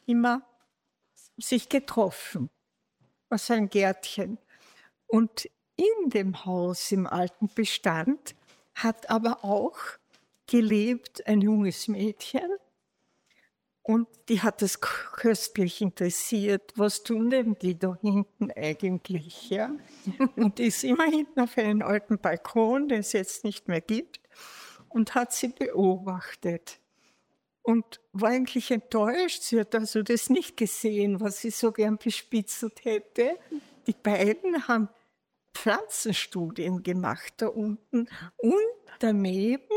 immer sich getroffen, aus einem Gärtchen. Und in dem Haus im alten Bestand hat aber auch gelebt ein junges Mädchen. Und die hat es köstlich interessiert, was tun denn die da hinten eigentlich, ja? Und die ist immer hinten auf einen alten Balkon, den es jetzt nicht mehr gibt, und hat sie beobachtet. Und war eigentlich enttäuscht, sie hat also das nicht gesehen, was sie so gern bespitzelt hätte. Die beiden haben Pflanzenstudien gemacht da unten und daneben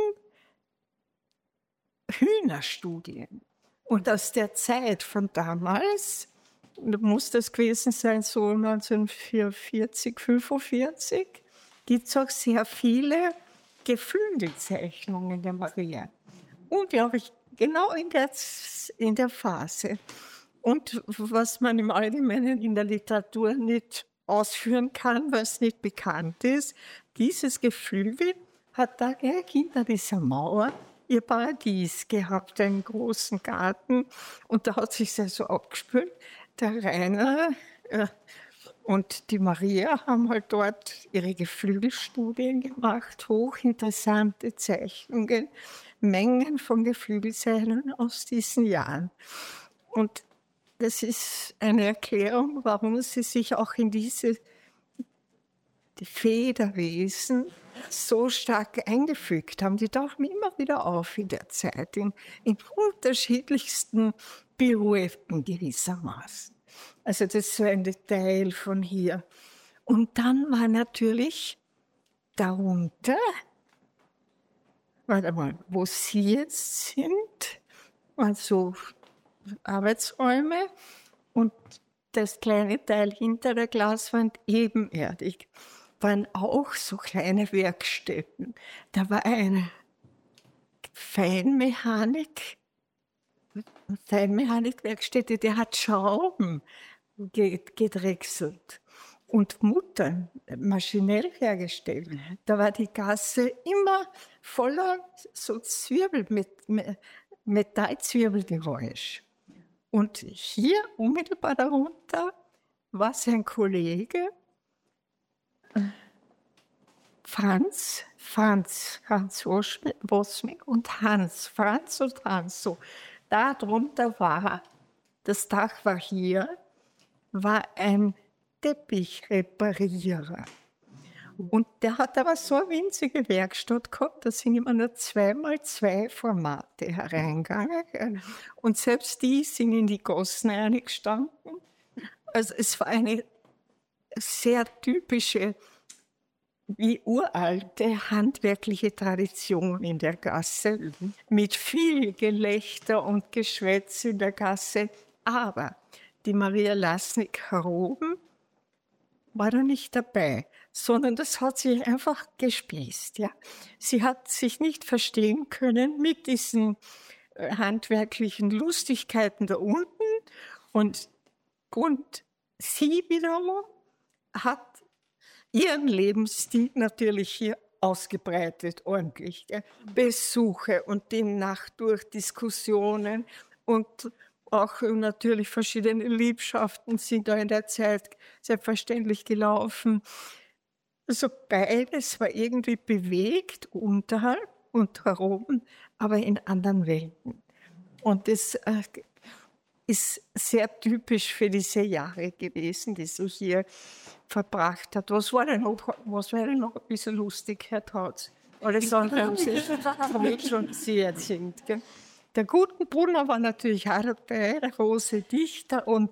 Hühnerstudien. Und aus der Zeit von damals, muss das gewesen sein, so 1944, 45, gibt es auch sehr viele Geflügelzeichnungen der Maria. Unglaublich, genau in der Phase. Und was man im Allgemeinen in der Literatur nicht ausführen kann, weil es nicht bekannt ist, dieses Geflügel hat da gleich hinter dieser Mauer ihr Paradies gehabt, einen großen Garten. Und da hat sich so abgespült. Der Rainer und die Maria haben halt dort ihre Geflügelstudien gemacht, hochinteressante Zeichnungen, Mengen von Geflügelzeichnungen aus diesen Jahren. Und das ist eine Erklärung, warum sie sich auch in diese Federwesen so stark eingefügt haben. Die tauchen immer wieder auf in der Zeit, in unterschiedlichsten Pirouetten gewissermaßen. Also das ist so ein Detail von hier. Und dann war natürlich darunter, warte mal, wo Sie jetzt sind, also Arbeitsräume und das kleine Teil hinter der Glaswand ebenerdig, waren auch so kleine Werkstätten. Da war eine Feinmechanikwerkstätte, der hat Schrauben gedrechselt und Muttern maschinell hergestellt. Da war die Gasse immer voller so Metallzwirbelgeräusch. Und hier unmittelbar darunter war sein Kollege Franz Wosmig und Franz und Hans. So. Da drunter war, das Dach war hier, war ein Teppichreparierer. Und der hat aber so eine winzige Werkstatt gehabt, da sind immer nur 2x2 Formate hereingegangen. Und selbst die sind in die Gossen eingestanden. Also es war eine sehr typische, wie uralte handwerkliche Tradition in der Gasse, mit viel Gelächter und Geschwätz in der Gasse. Aber die Maria Laßnig-Haroben war da nicht dabei, sondern das hat sich einfach gespießt. Ja. Sie hat sich nicht verstehen können mit diesen handwerklichen Lustigkeiten da unten und sie wiederum hat ihren Lebensstil natürlich hier ausgebreitet, ordentlich. Ja. Besuche und die Nacht durch Diskussionen und auch natürlich verschiedene Liebschaften sind da in der Zeit selbstverständlich gelaufen. Also beides war irgendwie bewegt unterhalb und herum, aber in anderen Welten. Und das ist sehr typisch für diese Jahre gewesen, die sie hier verbracht hat. Was war denn noch ein bisschen lustig, Herr Trautz? Alles andere haben Sie schon sehr erzählt. Gell? Der Gutenbrunner war natürlich auch dabei, der große Dichter und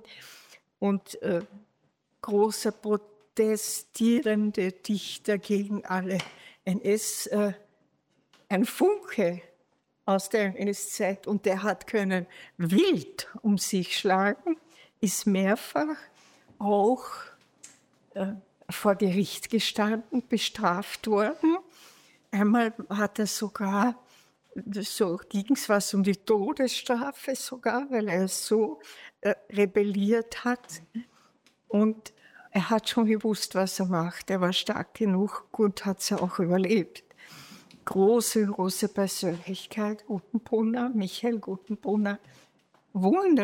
großer protestierende Dichter gegen alle NS, ein Funke aus der NS-Zeit, und der hat können wild um sich schlagen, ist mehrfach auch vor Gericht gestanden, bestraft worden. Einmal hat er sogar, so ging es was um die Todesstrafe sogar, weil er so rebelliert hat. Und er hat schon gewusst, was er macht. Er war stark genug, gut hat es auch überlebt. Große Persönlichkeit, Gutenbrunner, Michael Gutenbrunner. Wunderbar.